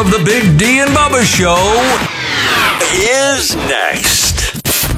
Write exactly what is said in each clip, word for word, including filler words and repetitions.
The Big D and Bubba Show is next.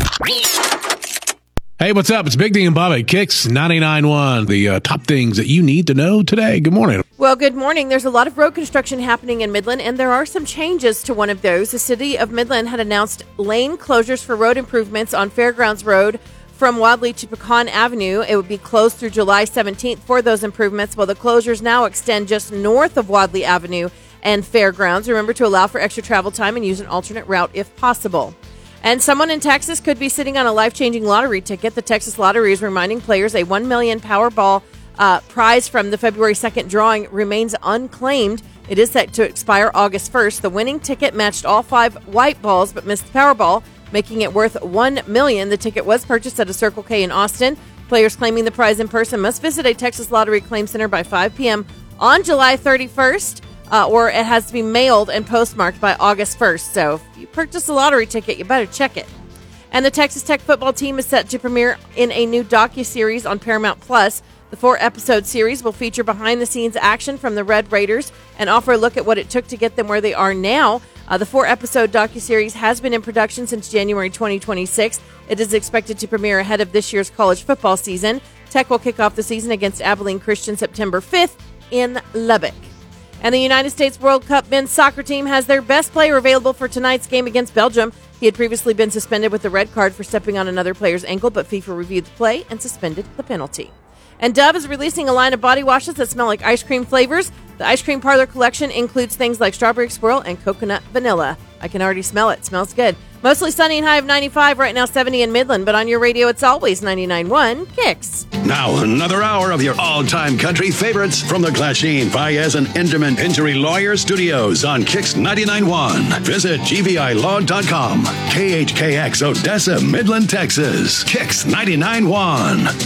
Hey, what's up? It's Big D and Bubba, Kicks ninety-nine point one. The uh, top things that you need to know today. Good morning. Well, good morning. There's a lot of road construction happening in Midland, and there are some changes to one of those. The city of Midland had announced lane closures for road improvements on Fairgrounds Road from Wadley to Pecan Avenue. It would be closed through July seventeenth for those improvements, while the closures now extend just north of Wadley Avenue and Fairgrounds. Remember to allow for extra travel time and use an alternate route if possible. And someone in Texas could be sitting on a life-changing lottery ticket. The Texas Lottery is reminding players a one million dollars Powerball uh, prize from the February second drawing remains unclaimed. It is set to expire August first. The winning ticket matched all five white balls but missed the Powerball, making it worth one million dollars. The ticket was purchased at a Circle K in Austin. Players claiming the prize in person must visit a Texas Lottery Claim Center by five p.m. on July thirty-first. Uh, or it has to be mailed and postmarked by August first. So if you purchase a lottery ticket, you better check it. And the Texas Tech football team is set to premiere in a new docuseries on Paramount Plus. The four-episode series will feature behind-the-scenes action from the Red Raiders and offer a look at what it took to get them where they are now. Uh, the four-episode docuseries has been in production since January twenty twenty-six. It is expected to premiere ahead of this year's college football season. Tech will kick off the season against Abilene Christian September fifth in Lubbock. And the United States World Cup men's soccer team has their best player available for tonight's game against Belgium. He had previously been suspended with a red card for stepping on another player's ankle, but FIFA reviewed the play and suspended the penalty. And Dove is releasing a line of body washes that smell like ice cream flavors. The Ice Cream Parlor collection includes things like strawberry swirl and coconut vanilla. I can already smell it. Smells good. Mostly sunny and high of ninety-five, right now seventy in Midland, but on your radio it's always ninety-nine point one Kicks. Now another hour of your all-time country favorites from the Glasheen, Baez, and Enderman Injury Lawyer Studios on Kicks ninety-nine point one. Visit G V I law dot com. K H K X Odessa, Midland, Texas. Kicks ninety-nine point one.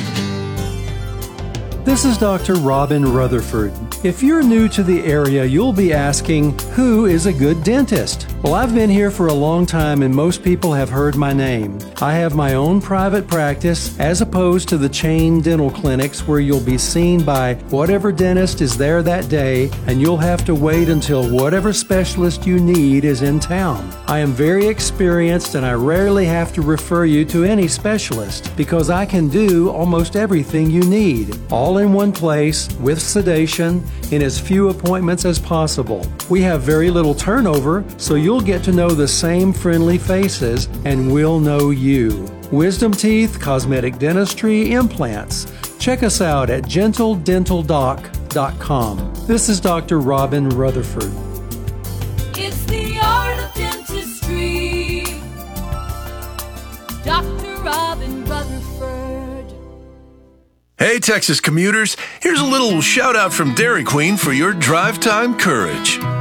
This is Doctor Robin Rutherford. If you're new to the area, you'll be asking, who is a good dentist? Well, I've been here for a long time and most people have heard my name. I have my own private practice as opposed to the chain dental clinics where you'll be seen by whatever dentist is there that day and you'll have to wait until whatever specialist you need is in town. I am very experienced and I rarely have to refer you to any specialist because I can do almost everything you need, all in one place with sedation in as few appointments as possible. We have very little turnover, so you'll get to know the same friendly faces and we'll know you. Wisdom teeth, cosmetic dentistry, implants. Check us out at gentle dental doc dot com. This is Doctor Robin Rutherford. It's the art of dentistry. Doctor Robin Rutherford. Hey, Texas commuters, here's a little shout out from Dairy Queen for your drive time courage.